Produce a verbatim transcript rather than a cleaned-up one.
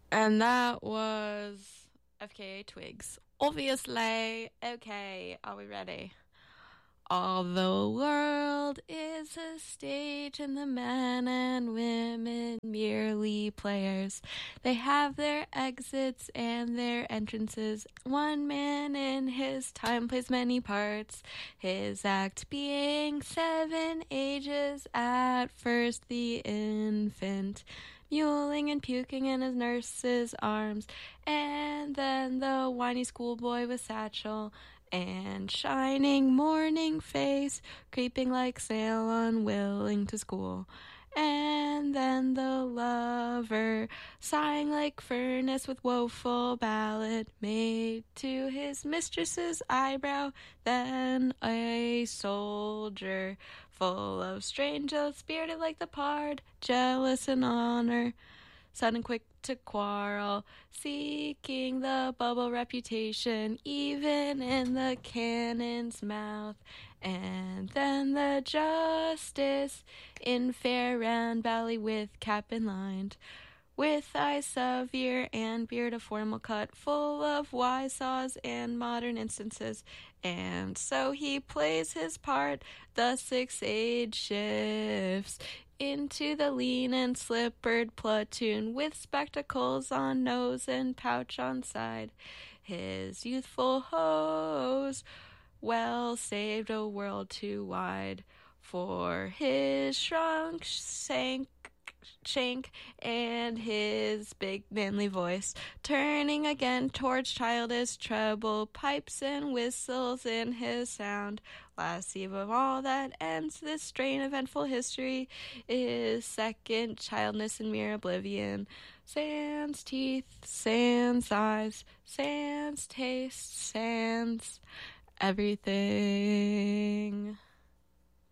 And that was F K A Twigs. Obviously. Okay, are we ready? All the world is a stage, and the men and women merely players. They have their exits and their entrances. One man in his time plays many parts, his act being seven ages. At first, the infant, mewling and puking in his nurse's arms, and then the whiny schoolboy with satchel and shining morning face, creeping like snail unwilling to school. And then the lover, sighing like furnace with woeful ballad, made to his mistress's eyebrow. Then a soldier, full of strange oath, spirited like the pard, jealous in honor, sudden quick to quarrel, seeking the bubble reputation, even in the cannon's mouth. And then the justice, in fair round valley with cap inlined, with eye severe and beard of formal cut, full of wise saws and modern instances. And so he plays his part, the sixth age shifts into the lean and slippered platoon, with spectacles on nose and pouch on side. His youthful hose well saved a world too wide for his shrunk sank shank and his big manly voice, turning again towards childish treble pipes and whistles in his sound. Last eve of all that ends this strange eventful history is second childness and mere oblivion. Sans teeth, sans eyes, sans taste, sans everything.